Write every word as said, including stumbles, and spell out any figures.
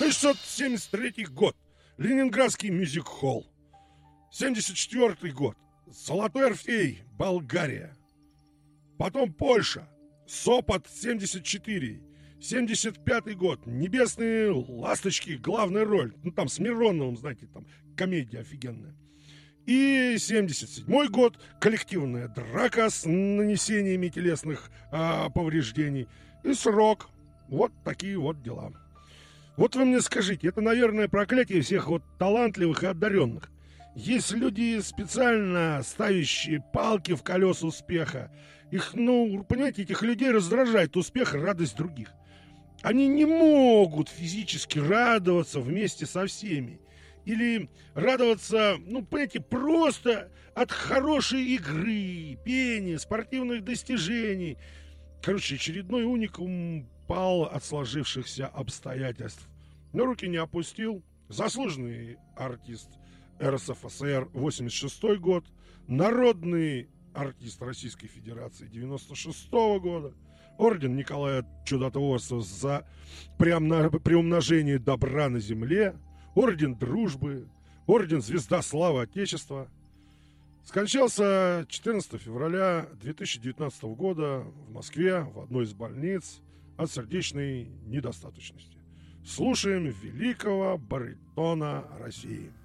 тысяча девятьсот семьдесят третий год. Ленинградский мюзик-холл. семьдесят четвёртый год. Золотой Орфей, Болгария. Потом Польша. Сопот, семьдесят четыре. семьдесят пятый год. Небесные ласточки, главная роль. Ну, там с Мироновым, знаете, там комедия офигенная. И семьдесят седьмой год. Коллективная драка с нанесениями телесных а, повреждений. И срок. Вот такие вот дела. Вот вы мне скажите, это, наверное, проклятие всех вот талантливых и одаренных. Есть люди, специально ставящие палки в колеса успеха. Их, ну, понимаете, этих людей раздражает успех и радость других. Они не могут физически радоваться вместе со всеми. Или радоваться, ну, понимаете, просто от хорошей игры, пения, спортивных достижений. Короче, очередной уникум пал от сложившихся обстоятельств. Но руки не опустил. Заслуженный артист эр эс эф эс эр восемьдесят шестой год. Народный артист Российской Федерации девяносто шестого года. Орден Николая Чудотворца за приумножение добра на земле. Орден Дружбы. Орден Звезда Славы Отечества. Скончался четырнадцатого февраля две тысячи девятнадцатого года в Москве в одной из больниц от сердечной недостаточности. Слушаем великого баритона России.